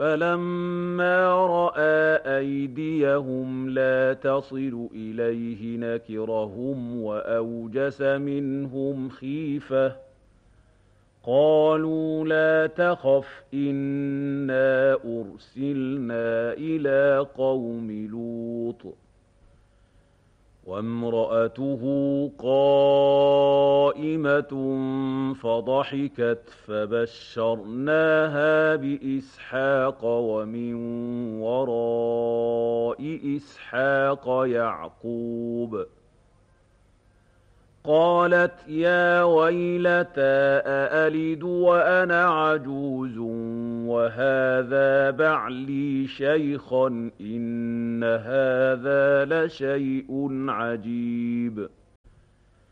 فَلَمَّا رَأَىٰ أَيْدِيَهُمْ لَا تَصِلُ إِلَيْهِ نَكِرَهُمْ وَأَوْجَسَ مِنْهُمْ خِيفَةً ۚ قَالُوا لَا تَخَفْ إِنَّا أُرْسِلْنَا إِلَىٰ قَوْمِ لُوطٍ وَامْرَأَتُهُ قَائِمَةٌ فَضَحِكَتْ فَبَشَّرْنَاهَا بِإِسْحَاقَ وَمِن وَرَاءِ إِسْحَاقَ يَعْقُوبَ ۚ قَالَتْ يَا وَيْلَتَىٰ أَأَلِدُ وَأَنَا عَجُوزٌ وَهَٰذَا بَعْلِي شَيْخًا ۖ إِنَّ هَٰذَا لَشَيْءٌ عَجِيبٌ